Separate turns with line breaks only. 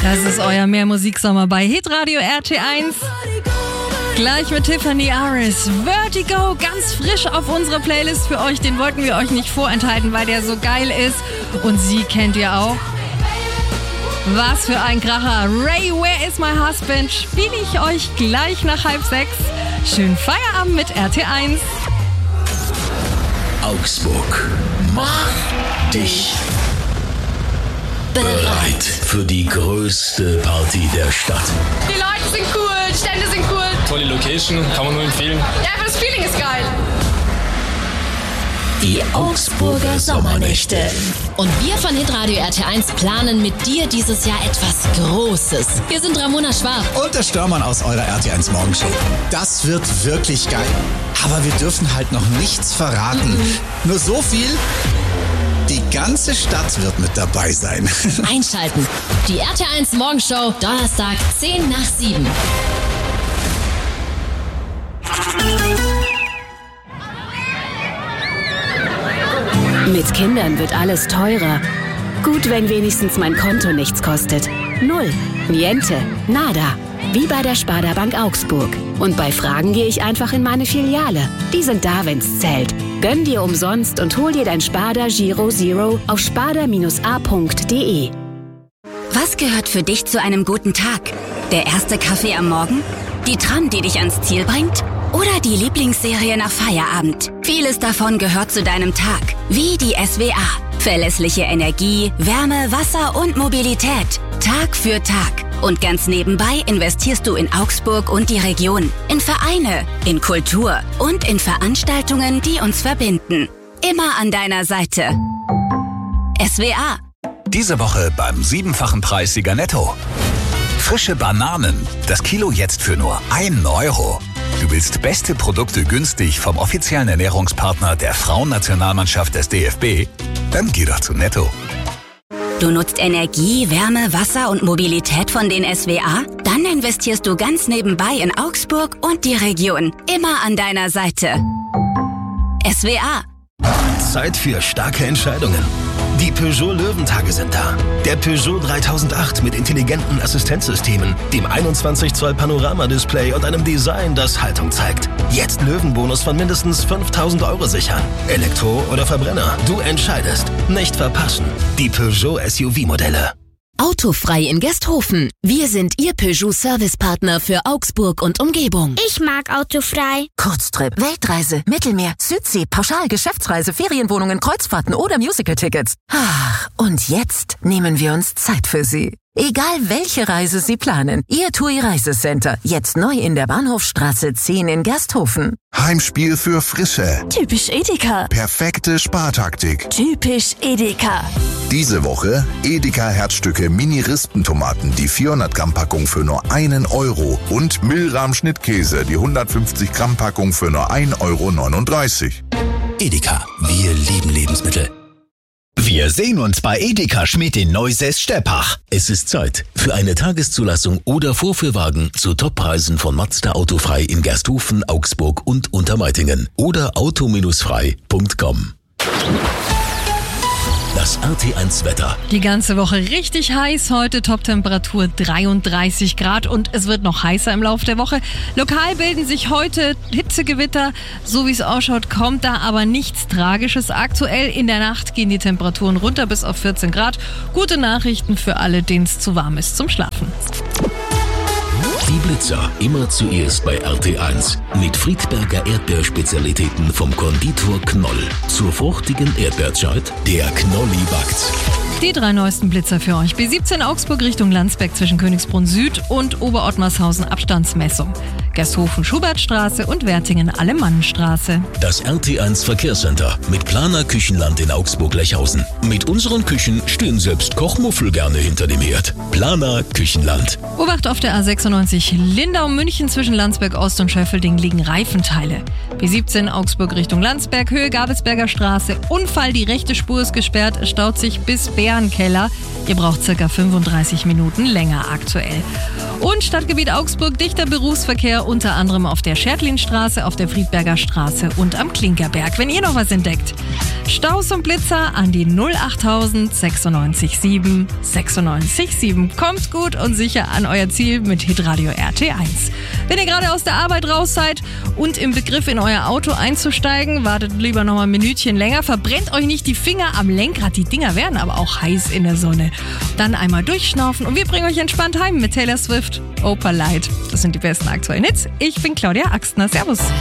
Das ist euer Mehrmusiksommer bei Hitradio RT1. Gleich mit Tiffany Aris. Vertigo, ganz frisch auf unserer Playlist für euch. Den wollten wir euch nicht vorenthalten, weil der so geil ist. Und sie kennt ihr auch. Was für ein Kracher. Ray, Where is my husband? Spiele ich euch gleich nach 5:30. Schönen Feierabend mit RT1.
Augsburg, mach dich bereit für die größte Party der Stadt.
Die Leute sind cool, die Stände sind cool.
Tolle Location, kann man nur empfehlen.
Ja, aber das Feeling ist geil.
Die Augsburger Sommernächte.
Und wir von Hitradio RT1 planen mit dir dieses Jahr etwas Großes. Wir sind Ramona Schwab
und der Störmann aus eurer RT1 Morgenshow. Das wird wirklich geil. Aber wir dürfen halt noch nichts verraten. Nur so viel: die ganze Stadt wird mit dabei sein.
Einschalten. Die RT1 Morgenshow, Donnerstag 6:50.
Mit Kindern wird alles teurer. Gut, wenn wenigstens mein Konto nichts kostet. Null, niente, nada. Wie bei der Sparda Bank Augsburg. Und bei Fragen gehe ich einfach in meine Filiale. Die sind da, wenn's zählt. Gönn dir umsonst und hol dir dein Sparda Giro Zero auf sparda-a.de.
Was gehört für dich zu einem guten Tag? Der erste Kaffee am Morgen? Die Tram, die dich ans Ziel bringt? Oder die Lieblingsserie nach Feierabend? Vieles davon gehört zu deinem Tag. Wie die SWA. Verlässliche Energie, Wärme, Wasser und Mobilität. Tag für Tag. Und ganz nebenbei investierst du in Augsburg und die Region. In Vereine, in Kultur und in Veranstaltungen, die uns verbinden. Immer an deiner Seite. SWA.
Diese Woche beim 7-fachen Preissieger Netto. Frische Bananen. Das Kilo jetzt für nur 1 Euro. Du willst beste Produkte günstig vom offiziellen Ernährungspartner der Frauennationalmannschaft des DFB? Dann geh doch zu Netto.
Du nutzt Energie, Wärme, Wasser und Mobilität von den SWA? Dann investierst du ganz nebenbei in Augsburg und die Region. Immer an deiner Seite. SWA.
Zeit für starke Entscheidungen. Die Peugeot Löwentage sind da. Der Peugeot 3008 mit intelligenten Assistenzsystemen, dem 21 Zoll Panoramadisplay und einem Design, das Haltung zeigt. Jetzt Löwenbonus von mindestens 5.000 Euro sichern. Elektro oder Verbrenner, du entscheidest. Nicht verpassen. Die Peugeot SUV-Modelle.
Autofrei in Gesthofen. Wir sind Ihr Peugeot-Servicepartner für Augsburg und Umgebung.
Ich mag Autofrei.
Kurztrip, Weltreise, Mittelmeer, Südsee, Pauschal, Geschäftsreise, Ferienwohnungen, Kreuzfahrten oder Musical-Tickets. Ach, und jetzt nehmen wir uns Zeit für Sie. Egal welche Reise Sie planen, Ihr TUI Reisecenter. Jetzt neu in der Bahnhofstraße 10 in Gersthofen.
Heimspiel für Frische.
Typisch Edeka.
Perfekte Spartaktik.
Typisch Edeka.
Diese Woche Edeka Herzstücke Mini-Rispentomaten, die 400 Gramm Packung für nur 1 Euro. Und Milram Schnittkäse, die 150 Gramm Packung für nur 1,39 Euro.
Edeka, wir lieben Lebensmittel.
Wir sehen uns bei Edeka Schmidt in Neusäß-Steppach.
Es ist Zeit für eine Tageszulassung oder Vorführwagen zu Toppreisen von Mazda Autofrei in Gersthofen, Augsburg und Untermeitingen oder auto-frei.com. Das RT1 Wetter.
Die ganze Woche richtig heiß. Heute Toptemperatur 33 Grad und es wird noch heißer im Laufe der Woche. Lokal bilden sich heute Hitzegewitter. So wie es ausschaut, kommt da aber nichts Tragisches. Aktuell in der Nacht gehen die Temperaturen runter bis auf 14 Grad. Gute Nachrichten für alle, denen es zu warm ist zum Schlafen.
Die Blitzer immer zuerst bei RT1 mit Friedberger Erdbeerspezialitäten vom Konditor Knoll. Zur fruchtigen Erdbeerzeit, der Knolli backt.
Die 3 neuesten Blitzer für euch. B17 Augsburg Richtung Landsberg zwischen Königsbrunn Süd und Oberottmarshausen Abstandsmessung. Gersthofen Schubertstraße und Wertingen Alemannenstraße.
Das RT1 Verkehrscenter mit Planer Küchenland in Augsburg-Lechhausen. Mit unseren Küchen stehen selbst Kochmuffel gerne hinter dem Herd. Planer Küchenland.
Obacht auf der A96 Lindau-München zwischen Landsberg Ost und Schöffelding liegen Reifenteile. B17 Augsburg Richtung Landsberg, Höhe Gabelsberger Straße. Unfall, die rechte Spur ist gesperrt, es staut sich bis Bärenkeller. Ihr braucht circa 35 Minuten länger aktuell. Und Stadtgebiet Augsburg, dichter Berufsverkehr, unter anderem auf der Schertlinstraße, auf der Friedberger Straße und am Klinkerberg. Wenn ihr noch was entdeckt, Staus und Blitzer an die 08000 96 7 96 7. Kommt gut und sicher an euer Ziel mit Hitradio RT1. Wenn ihr gerade aus der Arbeit raus seid und im Begriff in euer Auto einzusteigen, wartet lieber noch mal ein Minütchen länger, verbrennt euch nicht die Finger am Lenkrad. Die Dinger werden aber auch heiß in der Sonne. Dann einmal durchschnaufen und wir bringen euch entspannt heim mit Taylor Swift, Opalite. Das sind die besten aktuellen Hits. Ich bin Claudia Axtner. Servus.